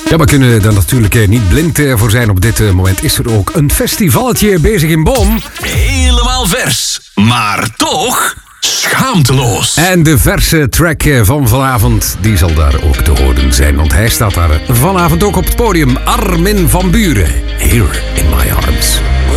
Ja, we kunnen er natuurlijk niet blind voor zijn. Op dit moment is er ook een festivalletje bezig in Boom. Helemaal vers, maar toch schaamteloos. En de verse track van vanavond, die zal daar ook te horen zijn. Want hij staat daar vanavond ook op het podium. Armin van Buuren, Here in My Arms.